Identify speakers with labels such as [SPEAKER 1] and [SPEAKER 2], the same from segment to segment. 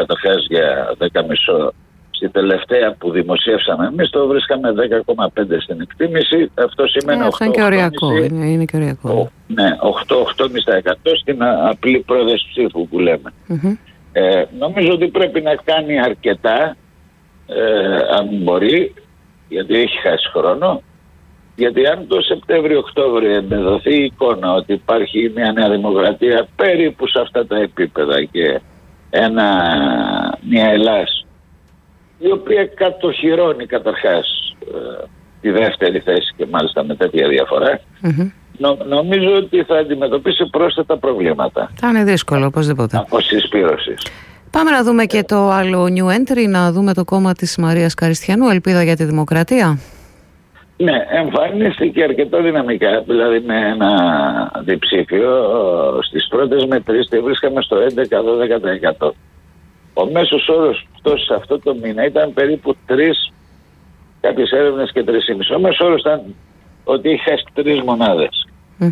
[SPEAKER 1] καταρχάς για 10,5. Στη τελευταία που δημοσιεύσαμε εμείς το βρίσκαμε 10,5 στην εκτίμηση. Αυτό σημαίνει 8,5%.
[SPEAKER 2] Αυτό είναι και οριακό. Είναι και οριακό.
[SPEAKER 1] Ναι, 8,5% στην απλή πρόταση ψήφου που λέμε. Νομίζω ότι πρέπει να κάνει αρκετά, αν μπορεί, γιατί έχει χάσει χρόνο. Γιατί αν το Σεπτέμβριο-Οκτώβριο εμπεδοθεί η εικόνα ότι υπάρχει μια Νέα Δημοκρατία περίπου σε αυτά τα επίπεδα και μια Ελλάς η οποία κατοχυρώνει καταρχάς τη δεύτερη θέση και μάλιστα με τέτοια διαφορά, νομίζω ότι θα αντιμετωπίσει πρόσθετα προβλήματα.
[SPEAKER 2] Θα είναι δύσκολο οπωσδήποτε.
[SPEAKER 1] Από συσπήρωσης.
[SPEAKER 2] Πάμε να δούμε και το άλλο new entry, να δούμε το κόμμα της Μαρίας Καριστιανού, Ελπίδα για τη Δημοκρατία. Ναι,
[SPEAKER 1] εμφανίστηκε αρκετά δυναμικά, δηλαδή με ένα διψήφιο. Στις πρώτες μετρήσεις βρίσκαμε στο 11-12%. Ο μέσος όρος πτώσης αυτό το μήνα ήταν περίπου 3, κάποιες έρευνες και 3,5. Ο μέσος όρος ήταν ότι είχε 3 μονάδες.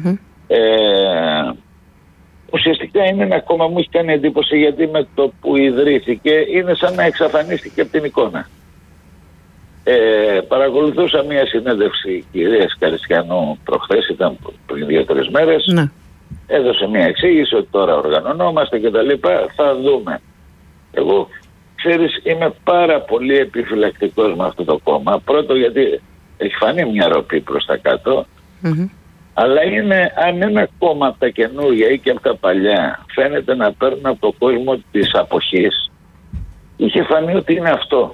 [SPEAKER 1] Ουσιαστικά είναι ένα κόμμα, μου έχει κάνει εντύπωση, γιατί με το που ιδρύθηκε είναι σαν να εξαφανίστηκε από την εικόνα. Παρακολουθούσα μια συνέντευξη κυρίας Καριστιανού προχθές, ήταν πριν 2-3 μέρες.
[SPEAKER 2] Ναι.
[SPEAKER 1] Έδωσε μια εξήγηση ότι τώρα οργανωνόμαστε και τα λοιπά, θα δούμε. Εγώ, ξέρεις, είμαι πάρα πολύ επιφυλακτικός με αυτό το κόμμα. Πρώτο γιατί έχει φανεί μια ροπή προς τα κάτω, αλλά είναι, αν ένα κόμμα από τα καινούργια ή και από τα παλιά φαίνεται να παίρνουν από το κόσμο της αποχής, είχε φανεί ότι είναι αυτό.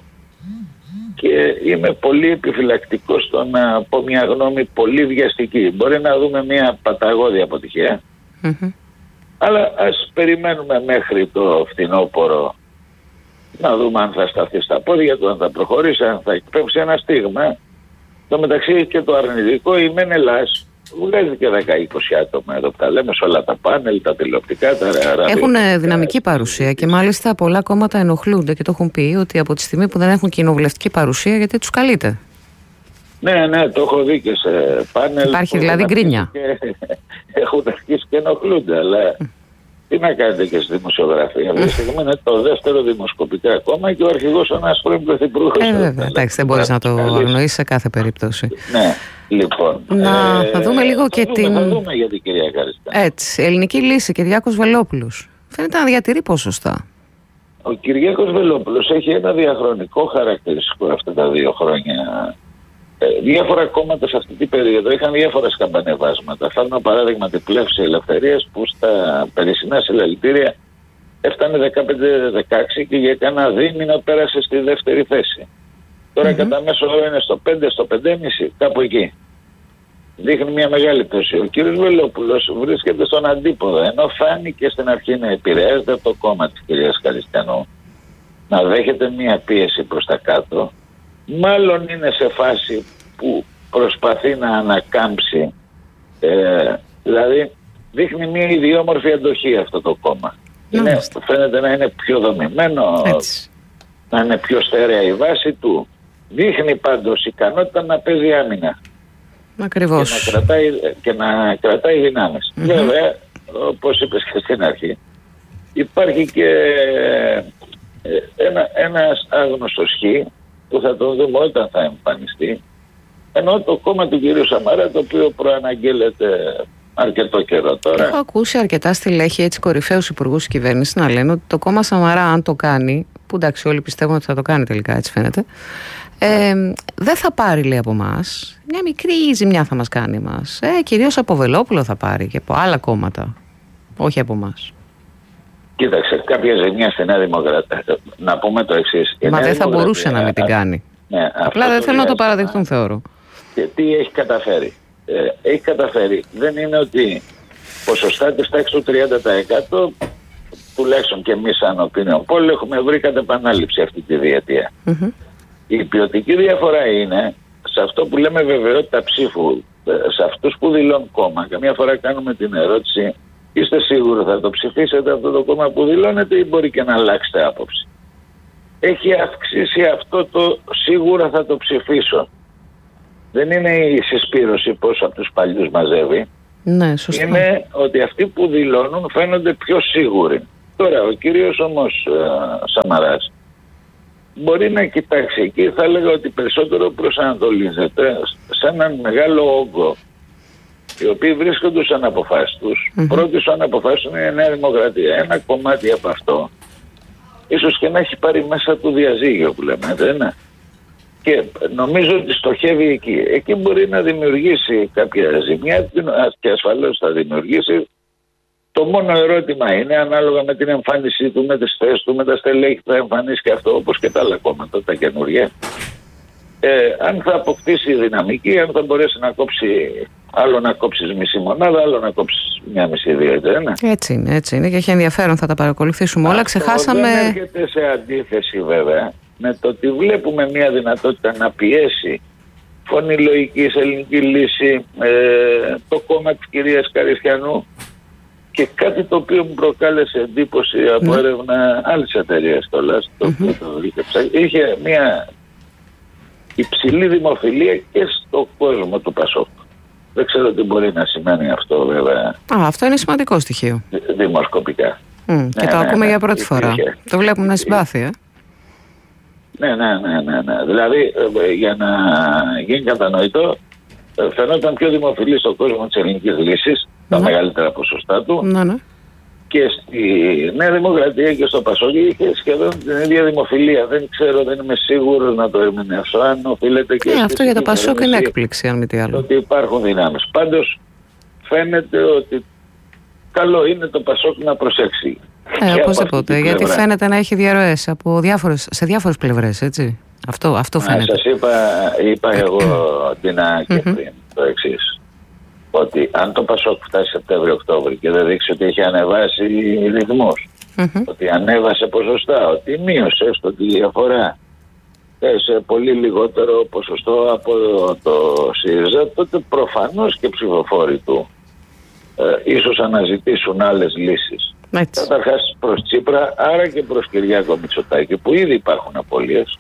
[SPEAKER 1] Και είμαι πολύ επιφυλακτικός στο να πω μια γνώμη πολύ βιαστική. Μπορεί να δούμε μια παταγώδη αποτυχία, αλλά ας περιμένουμε μέχρι το φθινόπωρο να δούμε αν θα σταθεί στα πόδια του, αν θα προχωρήσει, αν θα εκπέμψει ένα στίγμα. Το μεταξύ και το αρνητικό, η ΜΕΝ Ελλάς βγάζει και 10-20 άτομα εδώ που τα λέμε σε όλα τα πάνελ, τα τηλεοπτικά, τα
[SPEAKER 2] έχουν δυναμική παρουσία και μάλιστα πολλά κόμματα ενοχλούνται και το έχουν πει ότι από τη στιγμή που δεν έχουν κοινοβουλευτική παρουσία, γιατί τους καλείται.
[SPEAKER 1] Ναι, το έχω δει και σε πάνελ.
[SPEAKER 2] Υπάρχει δηλαδή γκρίνια.
[SPEAKER 1] Έχουν αρχίσει και ενοχλούνται, αλλά τι να κάνετε και στη δημοσιογραφία. Αυτή τη στιγμή είναι το δεύτερο δημοσκοπικά κόμμα και ο αρχηγός ο ένας πρώην πρωθυπουργός.
[SPEAKER 2] Βέβαια, εντάξει, δεν μπορείς να το αγνοήσεις σε κάθε περίπτωση.
[SPEAKER 1] Ναι, λοιπόν.
[SPEAKER 2] Να δούμε λίγο και
[SPEAKER 1] θα δούμε για την κυρία Καριστιανού.
[SPEAKER 2] Έτσι, Ελληνική Λύση, Κυριάκος Βελόπουλος. Φαίνεται να διατηρεί ποσοστά.
[SPEAKER 1] Ο Κυριάκος Βελόπουλος έχει ένα διαχρονικό χαρακτηριστικό αυτά τα 2 χρόνια. Διάφορα κόμματα σε αυτή την περίοδο είχαν διάφορα σκαμπανεβάσματα. Φέρνω παράδειγμα την Πλεύση Ελευθερίας που στα περσινά συλλαλητήρια έφτανε 15-16 και για κανένα δίμηνο πέρασε στη δεύτερη θέση. Τώρα κατά μέσο όρο είναι στο 5, στο 5,5, κάπου εκεί. Δείχνει μια μεγάλη πτώση. Ο κ. Βελόπουλος βρίσκεται στον αντίποδο, ενώ φάνηκε στην αρχή να επηρεάζεται από το κόμμα της κυρίας Καριστιανού, να δέχεται μια πίεση προς τα κάτω. Μάλλον είναι σε φάση που προσπαθεί να ανακάμψει, δηλαδή δείχνει μια ιδιόμορφη αντοχή αυτό το κόμμα. Φαίνεται να είναι πιο δομημένο, να είναι πιο στέρεα η βάση του. Δείχνει πάντως ικανότητα να παίζει άμυνα.
[SPEAKER 2] Ακριβώς.
[SPEAKER 1] Και να κρατάει δυνάμεις. Βέβαια, όπως είπες και στην αρχή, υπάρχει και ένας άγνωστος χ που θα τον δούμε όταν θα εμφανιστεί, ενώ το κόμμα του κυρίου Σαμαρά, το οποίο προαναγγέλλεται αρκετό καιρό τώρα.
[SPEAKER 2] Έχω ακούσει αρκετά στελέχη, έτσι κορυφαίους υπουργούς της κυβέρνησης, να λένε ότι το κόμμα Σαμαρά, αν το κάνει, που εντάξει όλοι πιστεύουν ότι θα το κάνει τελικά, έτσι φαίνεται, δεν θα πάρει, λέει, από εμάς. Μια μικρή ζημιά θα μας κάνει εμάς. Κυρίως από Βελόπουλο θα πάρει και από άλλα κόμματα, όχι από εμάς.
[SPEAKER 1] Κοίταξε, κάποια ζημιά στη Νέα Δημοκρατία. Να πούμε το εξής.
[SPEAKER 2] Μα δεν θα μπορούσε να μην την κάνει.
[SPEAKER 1] Ναι,
[SPEAKER 2] απλά δεν θέλω να το παραδεχτούν, θεωρώ.
[SPEAKER 1] Και τι έχει καταφέρει. Έχει καταφέρει. Δεν είναι ότι ποσοστά της τάξης του 30%, τουλάχιστον και εμείς σαν opinion poll έχουμε βρει κατ' επανάληψη αυτή τη διετία. Η ποιοτική διαφορά είναι σε αυτό που λέμε βεβαιότητα ψήφου, σε αυτούς που δηλώνουν κόμμα. Καμιά φορά κάνουμε την ερώτηση, είστε σίγουροι θα το ψηφίσετε αυτό το κόμμα που δηλώνετε ή μπορεί και να αλλάξετε άποψη. Έχει αυξήσει αυτό το σίγουρα θα το ψηφίσω. Δεν είναι η συσπήρωση πώς από τους παλιούς μαζεύει.
[SPEAKER 2] Ναι, σωστά.
[SPEAKER 1] Είναι ότι αυτοί που δηλώνουν φαίνονται πιο σίγουροι. Τώρα ο κύριος όμως Σαμαράς μπορεί να κοιτάξει εκεί, θα έλεγα ότι περισσότερο προσανατολίζεται σε έναν μεγάλο όγκο, οι οποίοι βρίσκονται στους αναποφάσεις τους. Πρώτοι στους αναποφάσεις είναι η Νέα Δημοκρατία. Ένα κομμάτι από αυτό ίσως και να έχει πάρει μέσα του διαζύγιο που λέμε, δεν είναι? Και νομίζω ότι στοχεύει εκεί. Εκεί μπορεί να δημιουργήσει κάποια ζημιά και ασφαλώς θα δημιουργήσει. Το μόνο ερώτημα είναι, ανάλογα με την εμφάνισή του, με τις θέσεις του, με τα στελέχη που θα εμφανίσει και αυτό, όπως και τα άλλα κόμματα, τα καινούργια, αν θα αποκτήσει δυναμική, αν θα μπορέσει να κόψει, άλλο να κόψει μισή μονάδα, άλλο να κόψει μια μισή-δύο,
[SPEAKER 2] Έτσι είναι και έχει ενδιαφέρον, θα τα παρακολουθήσουμε όλα. Ξεχάσαμε.
[SPEAKER 1] Δεν έρχεται σε αντίθεση βέβαια με το ότι βλέπουμε μια δυνατότητα να πιέσει Φωνή Λογικής, Ελληνική Λύση, το κόμμα της κυρίας Καριστιανού, και κάτι το οποίο μου προκάλεσε εντύπωση από έρευνα άλλης εταιρείας κιόλας, το οποίο το δίκεψα, είχε μια υψηλή δημοφιλία και στο κόσμο του Πασόκ. Δεν ξέρω τι μπορεί να σημαίνει αυτό βέβαια.
[SPEAKER 2] Αυτό είναι σημαντικό στοιχείο.
[SPEAKER 1] Δημοσκοπικά.
[SPEAKER 2] Και το ακούμε για πρώτη φορά. Το βλέπουμε να συμπάθει.
[SPEAKER 1] Ναι. Δηλαδή για να γίνει κατανοητό, φαινόταν πιο δημοφιλή στον κόσμο της Ελληνικής Λύσης, τα μεγαλύτερα ποσοστά του. Ναι. Και στη Νέα Δημοκρατία και στο Πασόκ είχε σχεδόν την ίδια δημοφιλία. Δεν ξέρω, δεν είμαι σίγουρος να το ερμηνεύσω. Αν οφείλεται και
[SPEAKER 2] αυτό για το Πασόκ είναι έκπληξη, αν μη τι άλλο.
[SPEAKER 1] Ότι υπάρχουν δυνάμεις. Πάντως φαίνεται ότι καλό είναι το Πασόκ να προσέξει.
[SPEAKER 2] Οπωσδήποτε, γιατί φαίνεται να έχει διαρροές σε διάφορες πλευρές, έτσι. Αυτό φαίνεται.
[SPEAKER 1] Σας είπα εγώ την και πριν το εξής. Ότι αν το Πασόκ φτάσει Σεπτέμβριο-Οκτώβριο και δεν δείξει ότι έχει ανεβάσει ρυθμούς, ότι ανέβασε ποσοστά, ότι μείωσε έστω τη διαφορά σε πολύ λιγότερο ποσοστό από το ΣΥΡΙΖΑ, τότε προφανώς και ψηφοφόροι του ίσως αναζητήσουν άλλες λύσεις. Καταρχάς προς Τσίπρα, άρα και προς Κυριάκο Μητσοτάκη, που ήδη υπάρχουν απώλειες,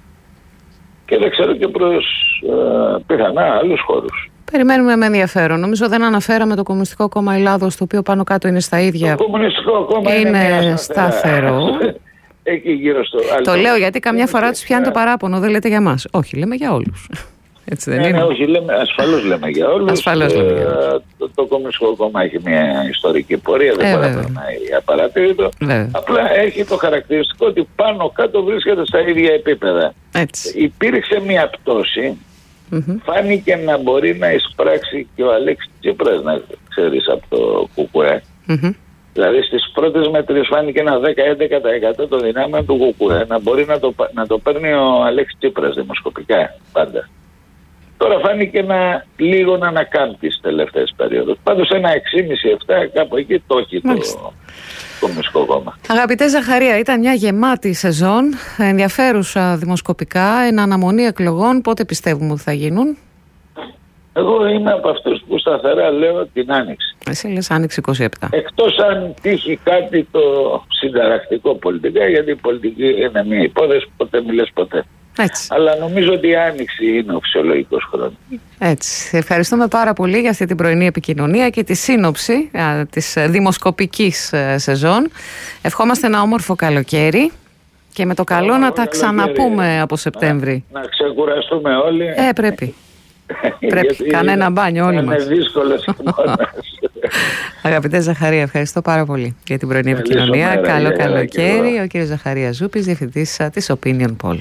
[SPEAKER 1] και δεν ξέρω και προς πιθανά άλλους χώρους.
[SPEAKER 2] Περιμένουμε με ενδιαφέρον. Νομίζω δεν αναφέραμε το Κομμουνιστικό Κόμμα Ελλάδος, το οποίο πάνω κάτω είναι στα ίδια.
[SPEAKER 1] Το Κομμουνιστικό Κόμμα
[SPEAKER 2] είναι σταθερό.
[SPEAKER 1] Εκεί γύρω στο
[SPEAKER 2] το λέω γιατί καμιά φορά τους πιάνει το παράπονο. Δεν λέτε για μας. Όχι, λέμε για όλους. Έτσι δεν είναι?
[SPEAKER 1] Όχι, ασφαλώς λέμε για όλους. Το Κομμουνιστικό Κόμμα έχει μια ιστορική πορεία, δεν μπορεί να περνάει απαρατήρητο. Απλά έχει το χαρακτηριστικό ότι πάνω κάτω βρίσκεται στα ίδια επίπεδα. Υπήρξε μια πτώση. Φάνηκε να μπορεί να εισπράξει και ο Αλέξης Τσίπρας, να ξέρεις, από το ΚΚΕ. Δηλαδή στις πρώτες μετρήσεις φάνηκε ένα 10-11% των δυνάμεων του ΚΚΕ να μπορεί να το παίρνει ο Αλέξης Τσίπρας δημοσκοπικά πάντα. Τώρα φάνηκε λίγο να ανακάμπτει στις τελευταίες περίοδους. Πάντως ένα 6,5-7 κάπου εκεί το έχει το Κομμουνιστικό Κόμμα.
[SPEAKER 2] Αγαπητέ Ζαχαρία, ήταν μια γεμάτη σεζόν, ενδιαφέρουσα δημοσκοπικά, εν αναμονή εκλογών. Πότε πιστεύουμε ότι θα γίνουν?
[SPEAKER 1] Εγώ είμαι από αυτούς που σταθερά λέω την Άνοιξη.
[SPEAKER 2] Εσύ λες Άνοιξη 27.
[SPEAKER 1] Εκτός αν τύχει κάτι το συνταρακτικό πολιτικά, γιατί η πολιτική είναι μια υπόθεση, ποτέ μιλες ποτέ.
[SPEAKER 2] Έτσι.
[SPEAKER 1] Αλλά νομίζω ότι η Άνοιξη είναι ο φυσιολογικός χρόνος.
[SPEAKER 2] Έτσι. Ευχαριστούμε πάρα πολύ για αυτή την πρωινή επικοινωνία και τη σύνοψη της δημοσκοπικής σεζόν. Ευχόμαστε ένα όμορφο καλοκαίρι και με το καλό να τα ξαναπούμε από Σεπτέμβρη.
[SPEAKER 1] Να ξεκουραστούμε όλοι.
[SPEAKER 2] Πρέπει. Πρέπει. Κανένα μπάνιο όλοι μας.
[SPEAKER 1] Είναι δύσκολες χειμώνας.
[SPEAKER 2] Αγαπητέ Ζαχαρία, ευχαριστώ πάρα πολύ για την πρωινή επικοινωνία. Καλό καλοκαίρι. Ο κύριος Ζαχαρίας Ζούπης, διευθυντής της Opinion Poll.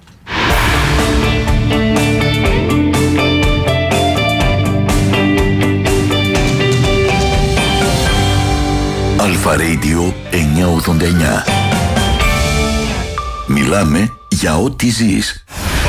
[SPEAKER 3] Αλφα Radio 989. Μιλάμε για ό,τι ζεις.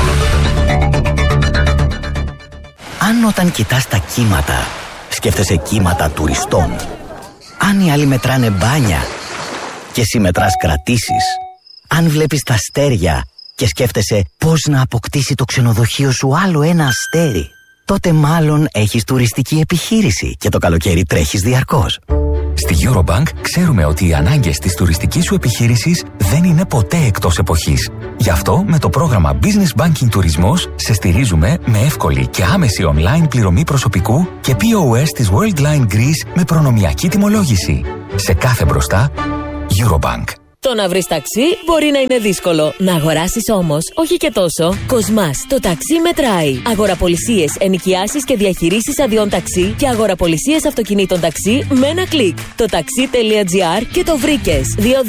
[SPEAKER 4] Αν όταν κοιτάς τα κύματα σκέφτεσαι κύματα τουριστών, αν οι άλλοι μετράνε μπάνια και εσύ μετράς κρατήσεις, αν βλέπεις τα αστέρια και σκέφτεσαι πώς να αποκτήσει το ξενοδοχείο σου άλλο ένα αστέρι, τότε μάλλον έχεις τουριστική επιχείρηση και το καλοκαίρι τρέχεις διαρκώς.
[SPEAKER 5] Στη Eurobank ξέρουμε ότι οι ανάγκες της τουριστικής σου επιχείρησης δεν είναι ποτέ εκτός εποχής. Γι' αυτό με το πρόγραμμα Business Banking Τουρισμός σε στηρίζουμε με εύκολη και άμεση online πληρωμή προσωπικού και POS της Worldline Greece με προνομιακή τιμολόγηση. Σε κάθε μπροστά, Eurobank.
[SPEAKER 6] Το να βρεις ταξί μπορεί να είναι δύσκολο. Να αγοράσεις όμως, όχι και τόσο. Κοσμάς, το ταξί μετράει. Αγοραπολισίες, ενοικιάσεις και διαχειρήσεις αδειών ταξί και αγοραπολισίες αυτοκινήτων ταξί με ένα κλικ. Το taxi.gr και το βρήκες.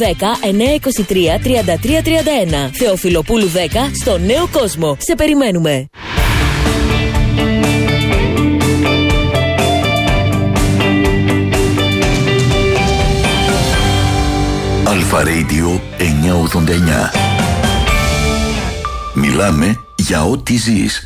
[SPEAKER 6] 210-923-3331. Θεοφιλοπούλου 10 στο Νέο Κόσμο. Σε περιμένουμε.
[SPEAKER 3] Αλφα Radio 989. Μιλάμε για ό,τι ζεις.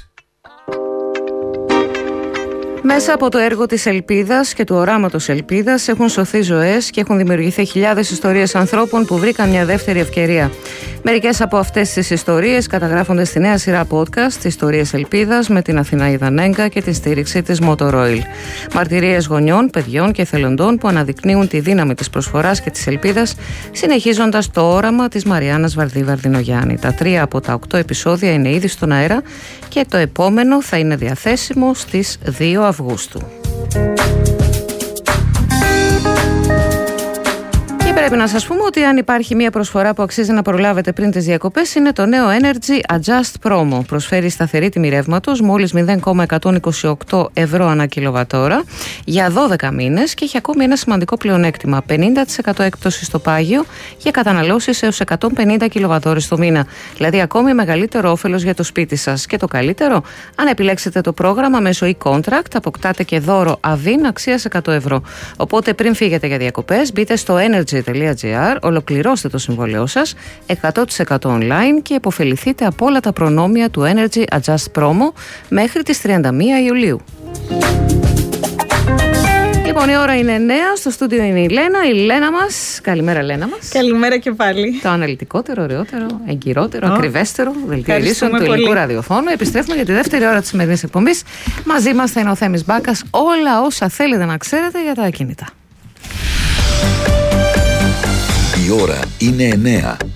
[SPEAKER 2] Μέσα από το έργο της Ελπίδας και του οράματος Ελπίδας έχουν σωθεί ζωές και έχουν δημιουργηθεί χιλιάδες ιστορίες ανθρώπων που βρήκαν μια δεύτερη ευκαιρία. Μερικές από αυτές τις ιστορίες καταγράφονται στη νέα σειρά podcast Ιστορίες Ελπίδας με την Αθηναίδα Νέγκα και τη στήριξη της Motor Oil. Μαρτυρίες γονιών, παιδιών και εθελοντών που αναδεικνύουν τη δύναμη της προσφοράς και της ελπίδας, συνεχίζοντας το όραμα της Μαριάννας Βαρδινογιάννη. Τα 3 από τα 8 επεισόδια είναι ήδη στον αέρα και το επόμενο θα είναι διαθέσιμο στις 2 Αυγούστου. Πρέπει να σας πούμε ότι αν υπάρχει μια προσφορά που αξίζει να προλάβετε πριν τις διακοπές, είναι το νέο Energy Adjust Promo. Προσφέρει σταθερή τιμή ρεύματος μόλις 0,128 ευρώ ανά κιλοβατόρα για 12 μήνες και έχει ακόμη ένα σημαντικό πλεονέκτημα: 50% έκπτωση στο πάγιο για καταναλώσεις έως 150 κιλοβατώρες το μήνα. Δηλαδή ακόμη μεγαλύτερο όφελος για το σπίτι σας. Και το καλύτερο, αν επιλέξετε το πρόγραμμα μέσω e-contract, αποκτάτε και δώρο αβίν αξίας 100 ευρώ. Οπότε πριν φύγετε για διακοπές, μπείτε στο energy.gr, ολοκληρώστε το συμβόλαιό σας 100% online και υποφεληθείτε από όλα τα προνόμια του Energy Adjust Promo μέχρι τις 31 Ιουλίου. Λοιπόν, η ώρα είναι 9, στο στούντιο είναι η Λένα μας. Καλημέρα, Λένα μας.
[SPEAKER 7] Καλημέρα και πάλι.
[SPEAKER 2] Το αναλυτικότερο, ωραιότερο, εγκυρότερο, ακριβέστερο δελτίο ειδήσεων του ελληνικού ραδιοφώνου. Επιστρέφουμε για τη δεύτερη ώρα της σημερινής εκπομπής. Μαζί μας θα είναι ο Θέμης Μπάκας. Όλα όσα θέλετε να ξέρετε για τα ακίνητα.
[SPEAKER 3] Η ώρα είναι 9.